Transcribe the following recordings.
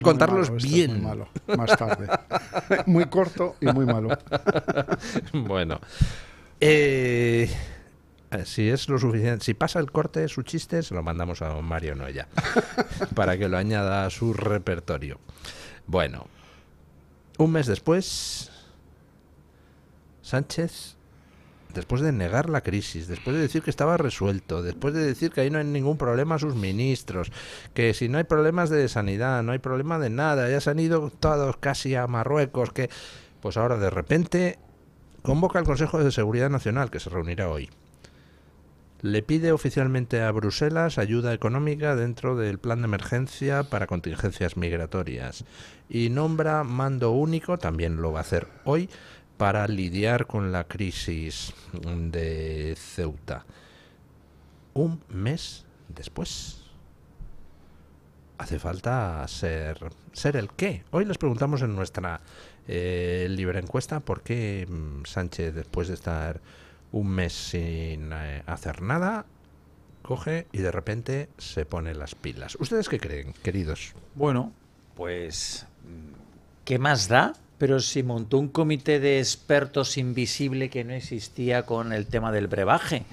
contarlos malo, bien. Muy malo, más tarde. Muy corto y muy malo. Bueno, si es lo suficiente, si pasa el corte de su chiste, se lo mandamos a don Mario Noya para que lo añada a su repertorio. Bueno, un mes después, Sánchez, después de negar la crisis, después de decir que estaba resuelto, después de decir que ahí no hay ningún problema a sus ministros, que si no hay problemas de sanidad, no hay problema de nada, ya se han ido todos casi a Marruecos, que pues ahora de repente convoca al Consejo de Seguridad Nacional, que se reunirá hoy. Le pide oficialmente a Bruselas ayuda económica dentro del plan de emergencia para contingencias migratorias y nombra mando único, también lo va a hacer hoy, para lidiar con la crisis de Ceuta. Un mes después. Hace falta ser el qué. Hoy les preguntamos en nuestra libre encuesta por qué Sánchez, después de estar un mes sin hacer nada, coge y de repente se pone las pilas. ¿Ustedes qué creen, queridos? Bueno, pues ¿qué más da? Pero si montó un comité de expertos invisible que no existía con el tema del brebaje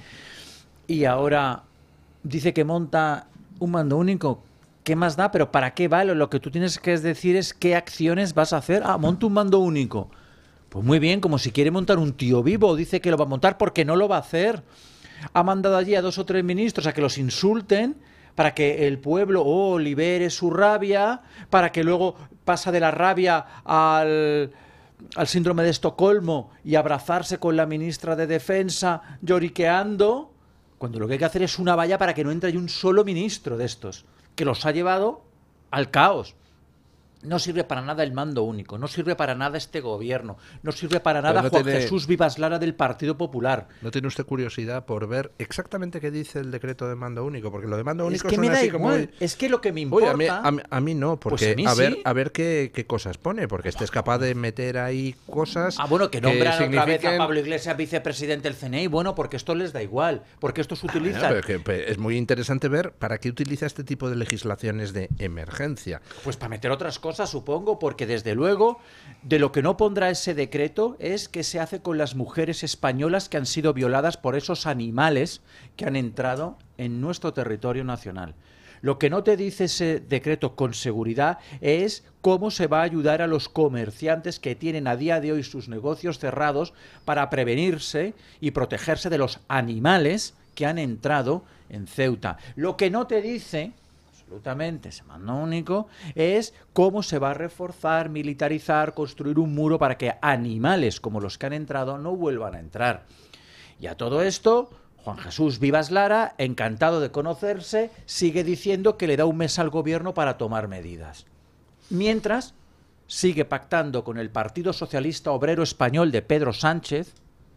y ahora dice que monta un mando único, ¿qué más da? Pero ¿para qué vale? Lo que tú tienes que decir es qué acciones vas a hacer. Ah, monta un mando único. Pues muy bien, como si quiere montar un tío vivo, dice que lo va a montar porque no lo va a hacer. Ha mandado allí a 2 o 3 ministros a que los insulten para que el pueblo libere su rabia, para que luego pasa de la rabia al síndrome de Estocolmo y abrazarse con la ministra de Defensa lloriqueando, cuando lo que hay que hacer es una valla para que no entre un solo ministro de estos, que los ha llevado al caos. No sirve para nada el mando único, no sirve para nada este gobierno, no sirve para nada no Juan tiene... Jesús Vivas Lara del Partido Popular. ¿No tiene usted curiosidad por ver exactamente qué dice el decreto de mando único? Porque lo de mando único es que suena me da así igual. como... Es que lo que me importa... Oye, a mí no, porque pues a ver qué cosas pone, porque este es capaz de meter ahí cosas... bueno, que nombran signifiquen... otra vez a Pablo Iglesias vicepresidente del CNI, bueno, porque esto les da igual, porque esto se utiliza... Pero es muy interesante ver para qué utiliza este tipo de legislaciones de emergencia. Pues para meter otras cosas, supongo, porque desde luego de lo que no pondrá ese decreto es qué se hace con las mujeres españolas que han sido violadas por esos animales que han entrado en nuestro territorio nacional. Lo que no te dice ese decreto con seguridad es cómo se va a ayudar a los comerciantes que tienen a día de hoy sus negocios cerrados para prevenirse y protegerse de los animales que han entrado en Ceuta. Lo que no te dice... absolutamente, ese mando único, es cómo se va a reforzar, militarizar, construir un muro para que animales como los que han entrado no vuelvan a entrar. Y a todo esto, Juan Jesús Vivas Lara, encantado de conocerse, sigue diciendo que le da un mes al gobierno para tomar medidas. Mientras, sigue pactando con el Partido Socialista Obrero Español de Pedro Sánchez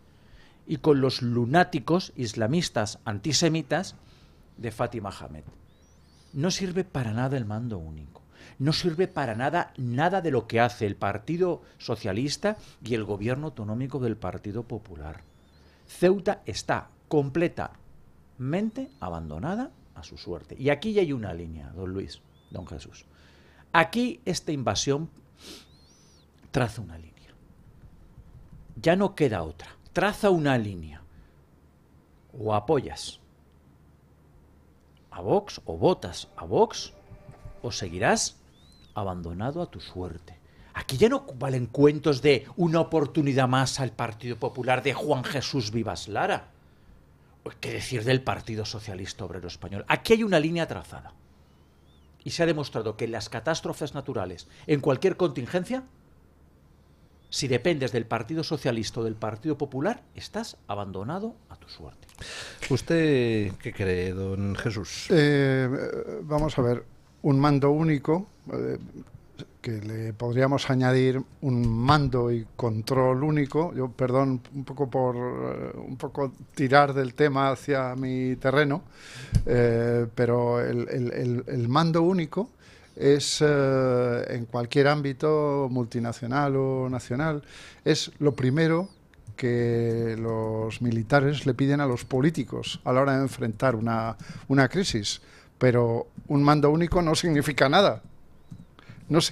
y con los lunáticos islamistas antisemitas de Fátima Hamed. No sirve para nada el mando único. No sirve para nada de lo que hace el Partido Socialista y el gobierno autonómico del Partido Popular. Ceuta está completamente abandonada a su suerte. Y aquí ya hay una línea, don Luis, don Jesús. Aquí esta invasión traza una línea. Ya no queda otra. Traza una línea. O apoyas a Vox, o votas a Vox, o seguirás abandonado a tu suerte. Aquí ya no valen cuentos de una oportunidad más al Partido Popular de Juan Jesús Vivas Lara. ¿Qué decir del Partido Socialista Obrero Español? Aquí hay una línea trazada. Y se ha demostrado que en las catástrofes naturales, en cualquier contingencia, si dependes del Partido Socialista o del Partido Popular, estás abandonado a tu suerte. ¿Usted qué cree, don Jesús? Vamos a ver, un mando único, que le podríamos añadir un mando y control único. Yo, perdón, un poco tirar del tema hacia mi terreno, pero el mando único es en cualquier ámbito multinacional o nacional, es lo primero que los militares le piden a los políticos a la hora de enfrentar una crisis. Pero un mando único no significa nada.